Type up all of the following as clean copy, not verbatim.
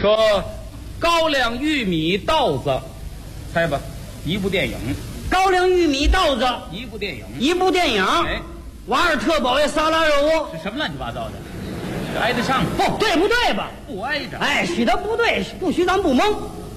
说高粱、玉米、豆子，猜吧，一部电影。 高粱、玉米、豆子， 一部电影。 一部电影。 哎， 瓦尔特保卫萨拉热窝， 这什么乱七八糟的？这挨得上吗？ 不对，不对吧？ 不挨着。 哎，许他不对，不许咱不蒙。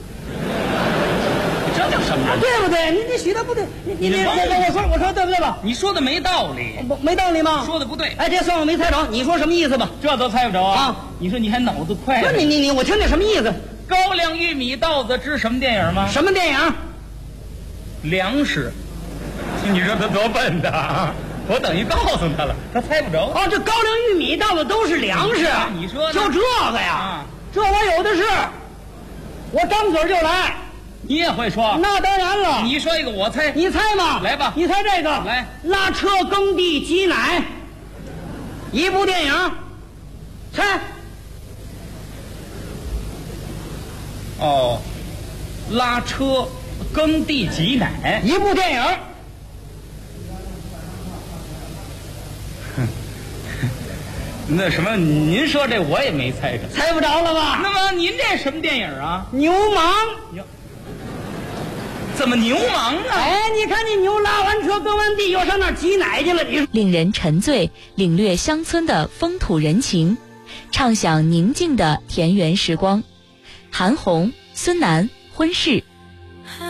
这叫什么人？ 对不对？你许他不对，你我说对不对吧？ 你说的没道理， 没道理吗？ 说的不对。 哎，这算我没猜着，你说什么意思吧？ 这都猜不着啊！ 啊， 你说你还脑子快？ 不是你，我听听什么意思？ 高粱、玉米、豆子，知什么电影吗？ 什么电影？ 粮食。你说他多笨的，我等于告诉他了，他猜不着。 哦，这高粱、玉米、豆子都是粮食。 你说就这个呀？ 啊， 这我有的是，我张嘴就来。 你也会说？ 那当然了。 你说一个，我猜。 你猜嘛？ 来吧， 你猜这个。 来， 拉车耕地挤奶，一部电影，猜。 哦，拉车耕地挤奶， 一部电影。 那什么，您说这我也没猜着， 猜不着了吧？ 那么您这什么电影啊？ 牛氓。 怎么牛氓啊？ 哎，你看你牛拉完车耕完地，又上那儿挤奶去了，你说令人沉醉，领略乡村的风土人情，畅享宁静的田园时光。韩红、孙楠婚事。